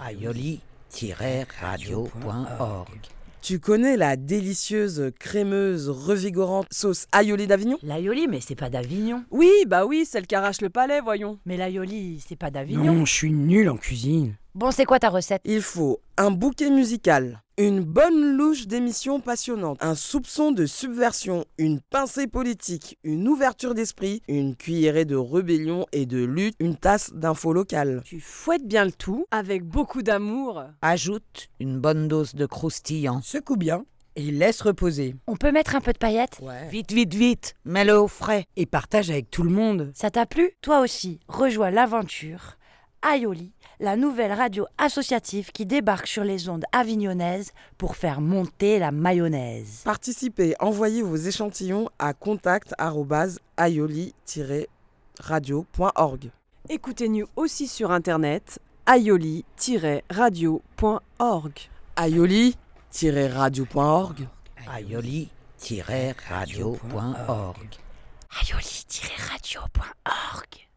aioli-radio.org. Tu connais la délicieuse, crémeuse, revigorante sauce aioli d'Avignon ? L'aioli, mais c'est pas d'Avignon. Oui, celle qui arrache le palais, voyons. Mais l'aioli, c'est pas d'Avignon. Non, je suis nul en cuisine. Bon, c'est quoi ta recette ? Il faut un bouquet musical, une bonne louche d'émissions passionnantes, un soupçon de subversion, une pincée politique, une ouverture d'esprit, une cuillerée de rébellion et de lutte, une tasse d'info locale. Tu fouettes bien le tout, avec beaucoup d'amour. Ajoute une bonne dose de croustillant. Secoue bien et laisse reposer. On peut mettre un peu de paillettes ? Ouais. Vite, mets-le au frais. Et partage avec tout le monde. Ça t'a plu ? Toi aussi, rejoins l'aventure Aioli, la nouvelle radio associative qui débarque sur les ondes avignonnaises pour faire monter la mayonnaise. Participez, envoyez vos échantillons à contact@aioli-radio.org. Écoutez-nous aussi sur internet, aioli-radio.org. aioli-radio.org. aioli-radio.org. aioli-radio.org